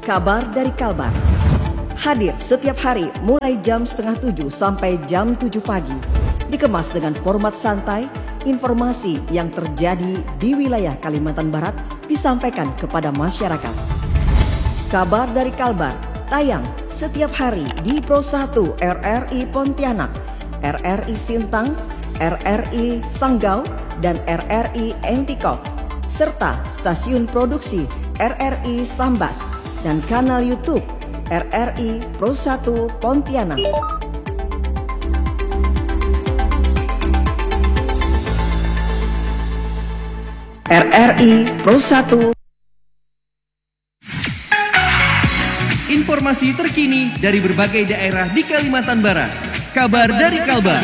Kabar dari Kalbar. Hadir setiap hari mulai jam 6:30 sampai jam 7 pagi. Dikemas dengan format santai, informasi yang terjadi di wilayah Kalimantan Barat disampaikan kepada masyarakat. Kabar dari Kalbar tayang setiap hari di Pro 1 RRI Pontianak, RRI Sintang, RRI Sanggau, dan RRI Entikok, serta stasiun produksi RRI Sambas dan kanal YouTube RRI Pro 1 Pontianak. RRI Pro 1. Informasi terkini dari berbagai daerah di Kalimantan Barat. Kabar dari Kalbar.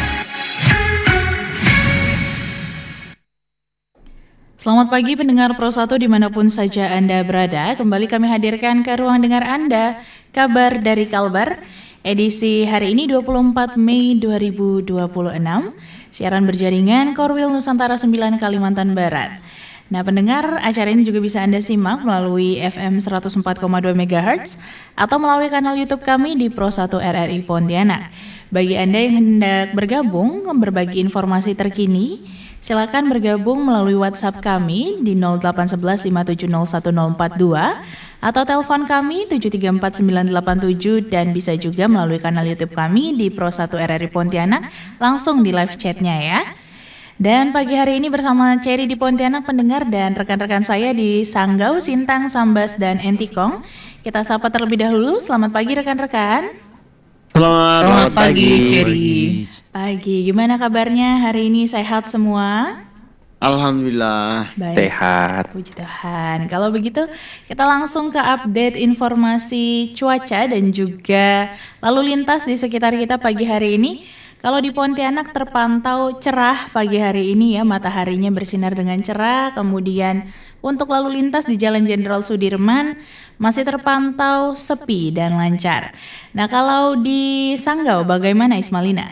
Selamat pagi pendengar Pro 1 dimanapun saja Anda berada. Kembali kami hadirkan ke ruang dengar Anda, Kabar dari Kalbar, edisi hari ini 24 Mei 2026. Siaran berjaringan Korwil Nusantara 9 Kalimantan Barat. Nah pendengar, acara ini juga bisa Anda simak melalui FM 104,2 MHz atau melalui kanal YouTube kami di Pro 1 RRI Pontianak. Bagi Anda yang hendak bergabung, berbagi informasi terkini, silakan bergabung melalui WhatsApp kami di 0811 5701042 atau telepon kami 7349987 dan bisa juga melalui kanal YouTube kami di Pro 1 RRI Pontianak langsung di live chatnya ya. Dan pagi hari ini bersama Cherry di Pontianak pendengar dan rekan-rekan saya di Sanggau, Sintang, Sambas, dan Entikong. Kita sapa terlebih dahulu. Selamat pagi rekan-rekan. Selamat pagi, Cherry. Pagi, gimana kabarnya hari ini? Sehat semua? Alhamdulillah. Baik. Sehat. Puji Tuhan. Kalau begitu, kita langsung ke update informasi cuaca dan juga lalu lintas di sekitar kita pagi hari ini. Kalau di Pontianak terpantau cerah pagi hari ini ya, mataharinya bersinar dengan cerah. Kemudian untuk lalu lintas di Jalan Jenderal Sudirman masih terpantau sepi dan lancar. Nah kalau di Sanggau bagaimana Ismalina?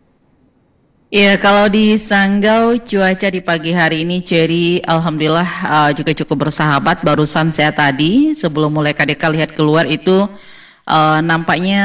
Ya, kalau di Sanggau cuaca di pagi hari ini Cherry alhamdulillah juga cukup bersahabat. Barusan saya tadi sebelum mulai KDK lihat keluar itu nampaknya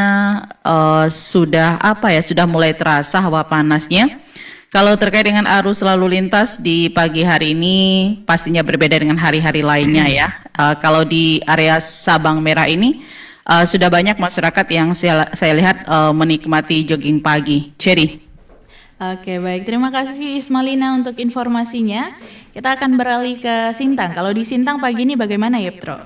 sudah mulai terasa hawa panasnya. Kalau terkait dengan arus lalu lintas di pagi hari ini pastinya berbeda dengan hari-hari lainnya ya. Kalau di area Sabang Merah ini sudah banyak masyarakat yang saya lihat menikmati jogging pagi. Cherry. Oke baik, terima kasih Ismalina untuk informasinya. Kita akan beralih ke Sintang. Kalau di Sintang pagi ini bagaimana ya Petro?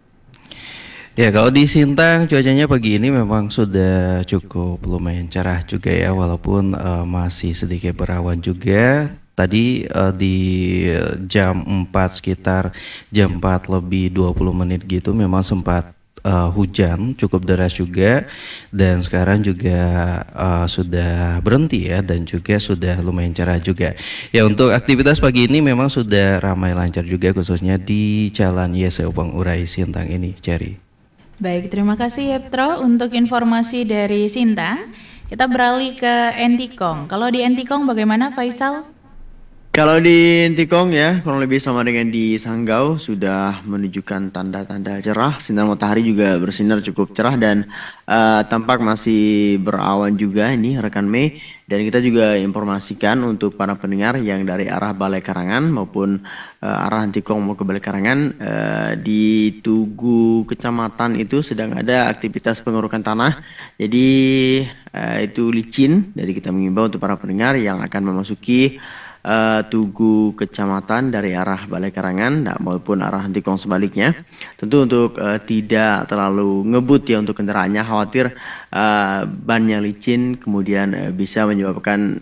Ya kalau di Sintang cuacanya pagi ini memang sudah cukup lumayan cerah juga ya, walaupun masih sedikit berawan juga. Tadi di jam 4 sekitar jam 4 lebih 20 menit gitu memang sempat hujan cukup deras juga, dan sekarang juga sudah berhenti ya, dan juga sudah lumayan cerah juga. Ya untuk aktivitas pagi ini memang sudah ramai lancar juga, khususnya di Jalan Yeseu Pangurai Sintang ini, Cherry. Baik, terima kasih ya Petro untuk informasi dari Sintang. Kita beralih ke Entikong. Kalau di Entikong bagaimana Faisal? Kalau di Entikong ya, kurang lebih sama dengan di Sanggau, sudah menunjukkan tanda-tanda cerah. Sinar matahari juga bersinar cukup cerah dan tampak masih berawan juga ini rekan Mei. Dan kita juga informasikan untuk para pendengar yang dari arah Balai Karangan maupun arah Entikong mau ke Balai Karangan, di Tugu Kecamatan itu sedang ada aktivitas pengurukan tanah. Jadi itu licin. Jadi kita mengimbau untuk para pendengar yang akan memasuki Tugu Kecamatan dari arah Balai Karangan maupun arah Entikong sebaliknya, tentu untuk tidak terlalu ngebut ya untuk kendaraannya, khawatir bannya licin kemudian bisa menyebabkan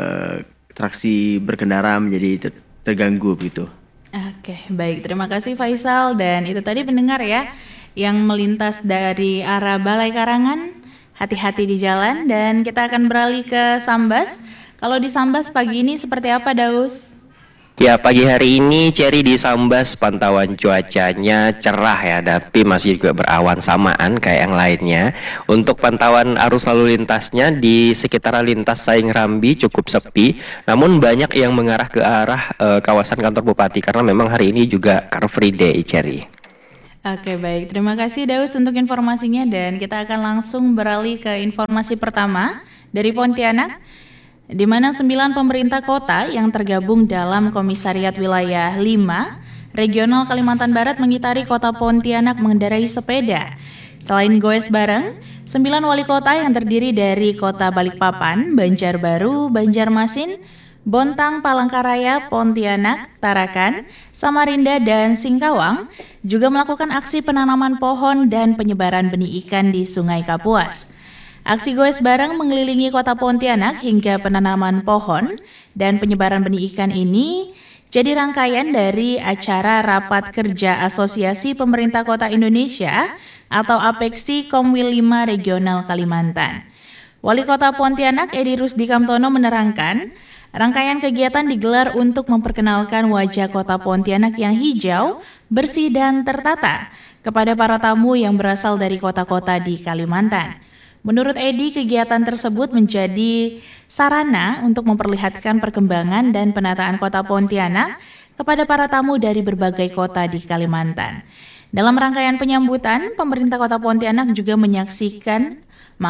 traksi berkendara menjadi terganggu begitu. Oke, baik, terima kasih Faisal. Dan itu tadi pendengar ya yang melintas dari arah Balai Karangan, hati-hati di jalan. Dan kita akan beralih ke Sambas. Kalau di Sambas pagi ini seperti apa Daus? Ya pagi hari ini Cherry di Sambas pantauan cuacanya cerah ya, tapi masih juga berawan samaan kayak yang lainnya. Untuk pantauan arus lalu lintasnya di sekitaran lintas Saing Rambi cukup sepi, namun banyak yang mengarah ke arah kawasan kantor Bupati karena memang hari ini juga Car Free Day, Cherry. Oke, baik. Terima kasih Daus untuk informasinya dan kita akan langsung beralih ke informasi pertama dari Pontianak, di mana 9 pemerintah kota yang tergabung dalam Komisariat Wilayah 5 Regional Kalimantan Barat mengitari kota Pontianak mengendarai sepeda. Selain goes bareng, 9 wali kota yang terdiri dari kota Balikpapan, Banjarbaru, Banjarmasin, Bontang, Palangkaraya, Pontianak, Tarakan, Samarinda, dan Singkawang juga melakukan aksi penanaman pohon dan penyebaran benih ikan di Sungai Kapuas. Aksi goes bareng mengelilingi kota Pontianak hingga penanaman pohon dan penyebaran benih ikan ini jadi rangkaian dari acara Rapat Kerja Asosiasi Pemerintah Kota Indonesia atau APEKSI Komwil 5 Regional Kalimantan. Wali Kota Pontianak Edi Rusdi Kamtono menerangkan, rangkaian kegiatan digelar untuk memperkenalkan wajah kota Pontianak yang hijau, bersih dan tertata kepada para tamu yang berasal dari kota-kota di Kalimantan. Menurut Edi, kegiatan tersebut menjadi sarana untuk memperlihatkan perkembangan dan penataan kota Pontianak kepada para tamu dari berbagai kota di Kalimantan. Dalam rangkaian penyambutan, pemerintah kota Pontianak juga menyajikan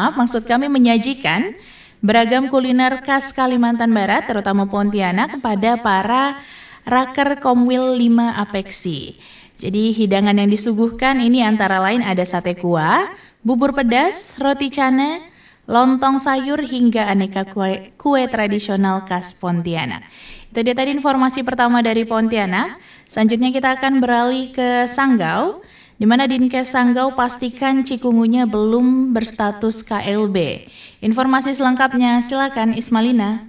beragam kuliner khas Kalimantan Barat, terutama Pontianak, kepada para raker Komwil 5 APEKSI. Jadi hidangan yang disuguhkan ini antara lain ada sate kuah, bubur pedas, roti cane, lontong sayur, hingga aneka kue tradisional khas Pontianak. Itu dia tadi informasi pertama dari Pontianak. Selanjutnya kita akan beralih ke Sanggau, di mana Dinkes Sanggau pastikan Cikungunya belum berstatus KLB. Informasi selengkapnya silakan Ismalina.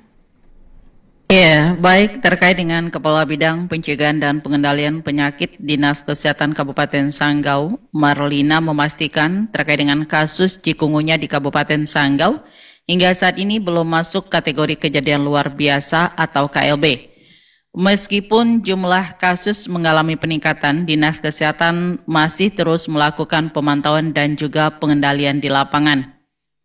Ya, baik, terkait dengan Kepala Bidang Pencegahan dan Pengendalian Penyakit Dinas Kesehatan Kabupaten Sanggau, Marlina memastikan terkait dengan kasus cikungunya di Kabupaten Sanggau, hingga saat ini belum masuk kategori kejadian luar biasa atau KLB. Meskipun jumlah kasus mengalami peningkatan, Dinas Kesehatan masih terus melakukan pemantauan dan juga pengendalian di lapangan.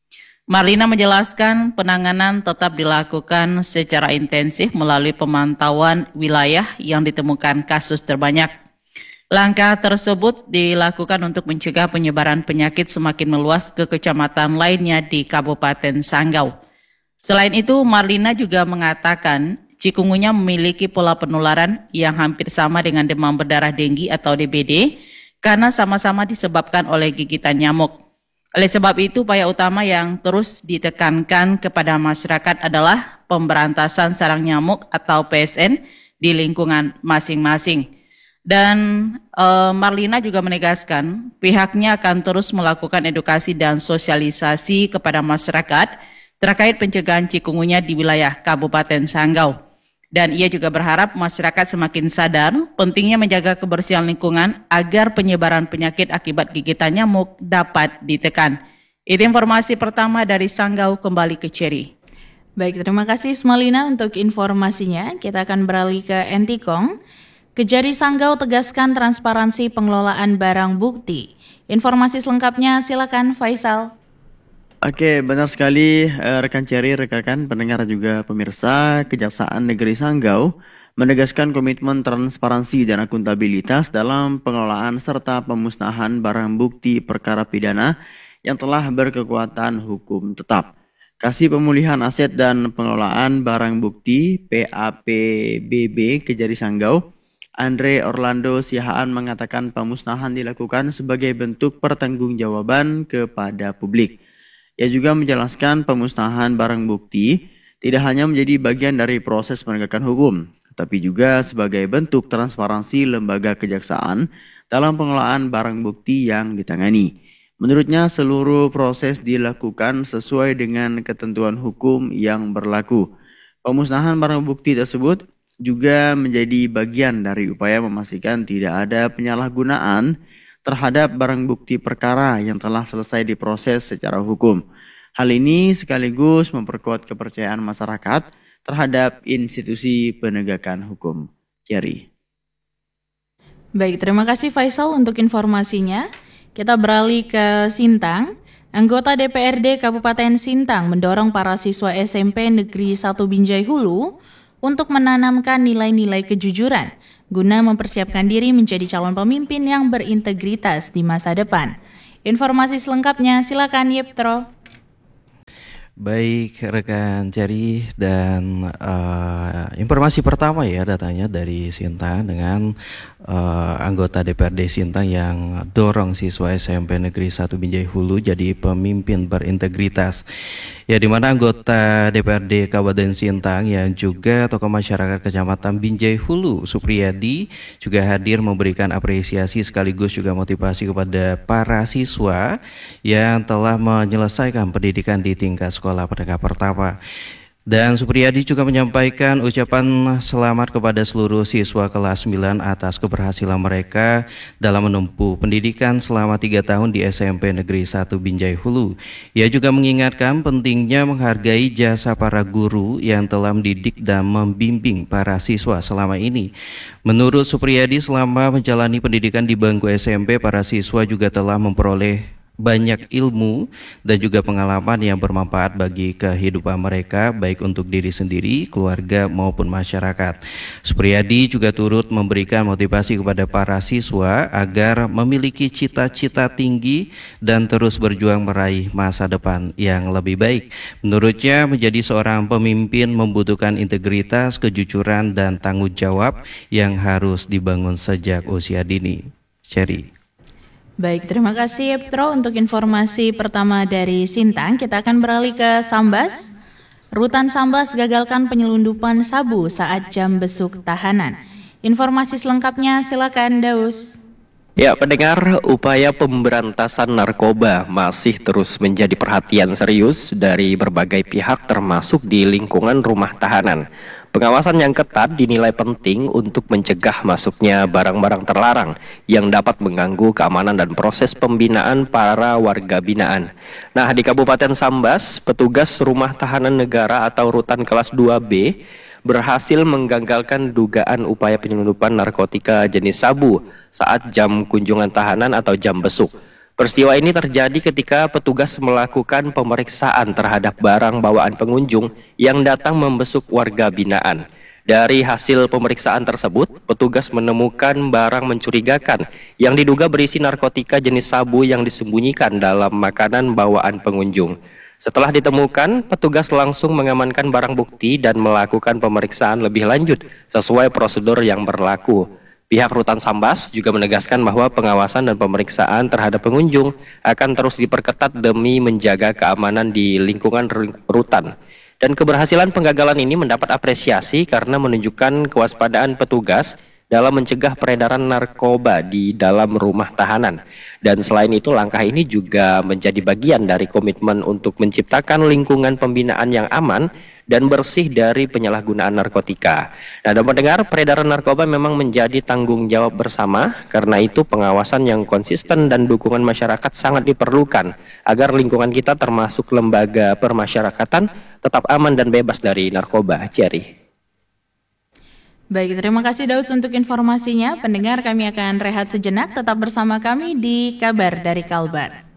Marlina menjelaskan penanganan tetap dilakukan secara intensif melalui pemantauan wilayah yang ditemukan kasus terbanyak. Langkah tersebut dilakukan untuk mencegah penyebaran penyakit semakin meluas ke kecamatan lainnya di Kabupaten Sanggau. Selain itu, Marlina juga mengatakan cikungunya memiliki pola penularan yang hampir sama dengan demam berdarah denggi atau DBD karena sama-sama disebabkan oleh gigitan nyamuk. Oleh sebab itu, upaya utama yang terus ditekankan kepada masyarakat adalah pemberantasan sarang nyamuk atau PSN di lingkungan masing-masing. Dan Marlina juga menegaskan pihaknya akan terus melakukan edukasi dan sosialisasi kepada masyarakat terkait pencegahan cikungunya di wilayah Kabupaten Sanggau. Dan ia juga berharap masyarakat semakin sadar pentingnya menjaga kebersihan lingkungan agar penyebaran penyakit akibat gigitan nyamuk dapat ditekan. Itu informasi pertama dari Sanggau, kembali ke Cherry. Baik, terima kasih Ismalina untuk informasinya. Kita akan beralih ke Entikong. Kejari Sanggau tegaskan transparansi pengelolaan barang bukti. Informasi selengkapnya silakan Faisal. Oke, benar sekali rekan Cherry, rekan pendengar juga pemirsa. Kejaksaan Negeri Sanggau menegaskan komitmen transparansi dan akuntabilitas dalam pengelolaan serta pemusnahan barang bukti perkara pidana yang telah berkekuatan hukum tetap. Kasih Pemulihan Aset dan Pengelolaan Barang Bukti PAPBB Kejari Sanggau, Andre Orlando Sihaan mengatakan pemusnahan dilakukan sebagai bentuk pertanggungjawaban kepada publik. Ia juga menjelaskan pemusnahan barang bukti tidak hanya menjadi bagian dari proses penegakan hukum, tapi juga sebagai bentuk transparansi lembaga kejaksaan dalam pengelolaan barang bukti yang ditangani. Menurutnya, seluruh proses dilakukan sesuai dengan ketentuan hukum yang berlaku. Pemusnahan barang bukti tersebut juga menjadi bagian dari upaya memastikan tidak ada penyalahgunaan terhadap barang bukti perkara yang telah selesai diproses secara hukum. Hal ini sekaligus memperkuat kepercayaan masyarakat terhadap institusi penegakan hukum. Cherry. Baik, terima kasih Faisal untuk informasinya. Kita beralih ke Sintang. Anggota DPRD Kabupaten Sintang mendorong para siswa SMP Negeri 1 Binjai Hulu untuk menanamkan nilai-nilai kejujuran, guna mempersiapkan diri menjadi calon pemimpin yang berintegritas di masa depan. Informasi selengkapnya silakan Yiptro. Baik rekan Ceri, dan informasi pertama ya datanya dari Sintang dengan anggota DPRD Sintang yang dorong siswa SMP Negeri 1 Binjai Hulu jadi pemimpin berintegritas. Ya, di mana anggota DPRD Kabupaten Sintang yang juga tokoh masyarakat Kecamatan Binjai Hulu Supriyadi juga hadir memberikan apresiasi sekaligus juga motivasi kepada para siswa yang telah menyelesaikan pendidikan di tingkat sekolah menengah pertama. Dan Supriyadi juga menyampaikan ucapan selamat kepada seluruh siswa kelas 9 atas keberhasilan mereka dalam menempuh pendidikan selama 3 tahun di SMP Negeri 1 Binjai Hulu. Ia juga mengingatkan pentingnya menghargai jasa para guru yang telah mendidik dan membimbing para siswa selama ini. Menurut Supriyadi, selama menjalani pendidikan di bangku SMP, para siswa juga telah memperoleh banyak ilmu dan juga pengalaman yang bermanfaat bagi kehidupan mereka, baik untuk diri sendiri, keluarga maupun masyarakat. Supriyadi juga turut memberikan motivasi kepada para siswa agar memiliki cita-cita tinggi dan terus berjuang meraih masa depan yang lebih baik. Menurutnya, menjadi seorang pemimpin membutuhkan integritas, kejujuran, dan tanggung jawab yang harus dibangun sejak usia dini. Cherry. Baik, terima kasih Yiptro untuk informasi pertama dari Sintang. Kita akan beralih ke Sambas. Rutan Sambas gagalkan penyelundupan sabu saat jam besuk tahanan. Informasi selengkapnya silakan Daus. Ya, pendengar, upaya pemberantasan narkoba masih terus menjadi perhatian serius dari berbagai pihak termasuk di lingkungan rumah tahanan. Pengawasan yang ketat dinilai penting untuk mencegah masuknya barang-barang terlarang yang dapat mengganggu keamanan dan proses pembinaan para warga binaan. Nah, di Kabupaten Sambas, petugas rumah tahanan negara atau rutan kelas 2B berhasil menggagalkan dugaan upaya penyelundupan narkotika jenis sabu saat jam kunjungan tahanan atau jam besuk. Peristiwa ini terjadi ketika petugas melakukan pemeriksaan terhadap barang bawaan pengunjung yang datang membesuk warga binaan. Dari hasil pemeriksaan tersebut, petugas menemukan barang mencurigakan yang diduga berisi narkotika jenis sabu yang disembunyikan dalam makanan bawaan pengunjung. Setelah ditemukan, petugas langsung mengamankan barang bukti dan melakukan pemeriksaan lebih lanjut sesuai prosedur yang berlaku. Pihak Rutan Sambas juga menegaskan bahwa pengawasan dan pemeriksaan terhadap pengunjung akan terus diperketat demi menjaga keamanan di lingkungan rutan. Dan keberhasilan penggagalan ini mendapat apresiasi karena menunjukkan kewaspadaan petugas dalam mencegah peredaran narkoba di dalam rumah tahanan. Dan selain itu, langkah ini juga menjadi bagian dari komitmen untuk menciptakan lingkungan pembinaan yang aman dan bersih dari penyalahgunaan narkotika. Nah, dan mendengar, peredaran narkoba memang menjadi tanggung jawab bersama, karena itu pengawasan yang konsisten dan dukungan masyarakat sangat diperlukan agar lingkungan kita termasuk lembaga permasyarakatan tetap aman dan bebas dari narkoba. Cherry. Baik, terima kasih Daus untuk informasinya. Pendengar, kami akan rehat sejenak, tetap bersama kami di Kabar dari Kalbar.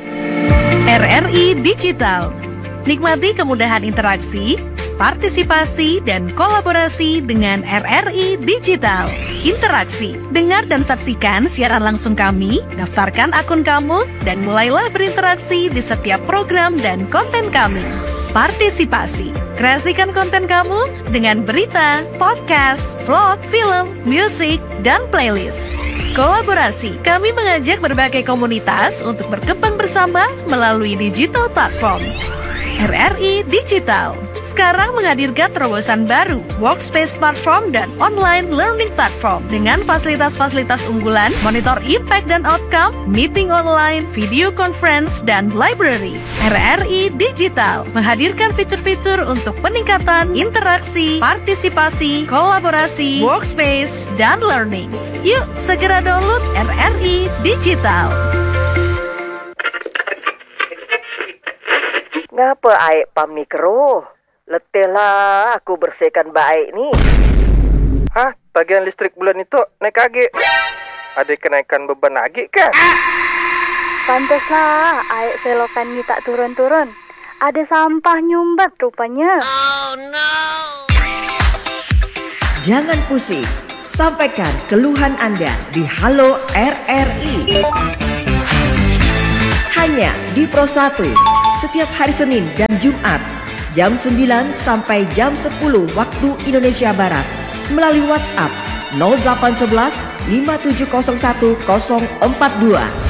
RRI Digital. Nikmati kemudahan interaksi, partisipasi, dan kolaborasi dengan RRI Digital. Interaksi, dengar dan saksikan siaran langsung kami, daftarkan akun kamu, dan mulailah berinteraksi di setiap program dan konten kami. Partisipasi, kreasikan konten kamu dengan berita, podcast, vlog, film, musik, dan playlist. Kolaborasi, kami mengajak berbagai komunitas untuk berkembang bersama melalui digital platform. RRI Digital sekarang menghadirkan terobosan baru, workspace platform dan online learning platform dengan fasilitas-fasilitas unggulan, monitor impact dan outcome, meeting online, video conference, dan library. RRI Digital menghadirkan fitur-fitur untuk peningkatan interaksi, partisipasi, kolaborasi, workspace, dan learning. Yuk, segera download RRI Digital. Ngapa aik pamikro? Letih lah aku bersihkan baik nih. Hah? Tagihan listrik bulan itu naik lagi. Ada kenaikan beban lagi kah? Pantaslah aik selokan ni tak turun-turun. Ada sampah nyumbat rupanya. Jangan pusing. Sampaikan keluhan Anda di Halo RRI. Hanya di Pro 1, setiap hari Senin dan Jumat, jam 9 sampai jam 10 waktu Indonesia Barat, melalui WhatsApp 0811 5701 042.